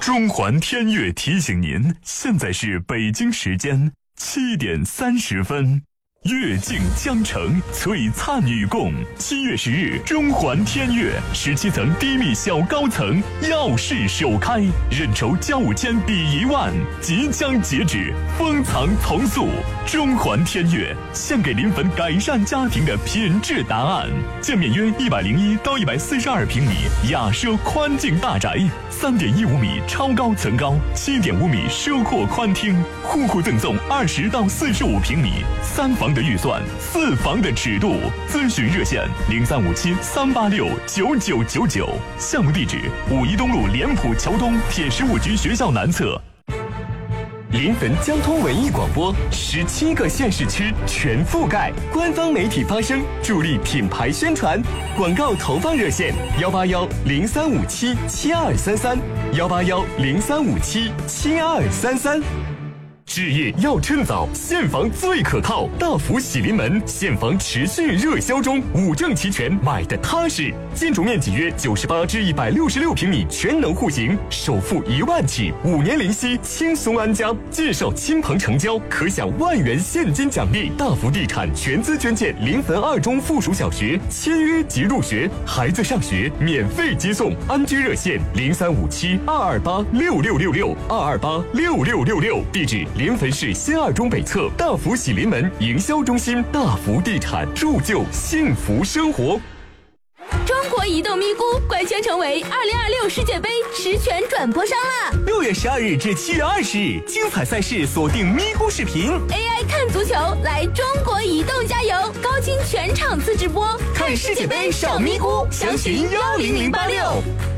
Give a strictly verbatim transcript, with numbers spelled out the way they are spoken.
中环天悦提醒您，现在是北京时间七点三十分。月静江城，璀璨与共。七月十日，中环天悦十七层低密小高层耀世首开，认筹交五千抵一万，即将截止，封藏从速。中环天悦献给临汾改善家庭的品质答案。建面约一百零一到一百四十二平米雅奢宽境大宅，三点一五米超高层高，七点五米奢阔宽厅，户户赠送二十到四十五平米三房的预算，四房的尺度。咨询热线零三五七三八六九九九九，项目地址五一东路联普桥东铁十五局学校南侧。临汾交通文艺广播，十七个县市区全覆盖，官方媒体发声，助力品牌宣传。广告投放热线幺八幺零三五七七二三三幺八幺零三五七七二三三。置业要趁早，现房最可靠。大福喜临门，现房持续热销中，五证齐全，买的踏实。建筑面积约九十八至一百六十六平米，全能户型，首付一万起，五年零息，轻松安家。介绍亲朋成交，可享万元现金奖励。大福地产全资捐建临汾二中附属小学，签约即入学，孩子上学免费接送。安居热线零三五七二二八六六六六二二八六六六六，地址临汾市新二中北侧大福喜临门营销中心。大福地产，铸就幸福生活。 中国移动咪咕官宣成为二零二六世界杯实权转播商啦！ 六月十二日至七月二十日，精彩赛事锁定咪咕视频 ，A I 看足球，来中国移动加油！高清全场次直播， 看世界杯上咪咕，详询幺零零八六。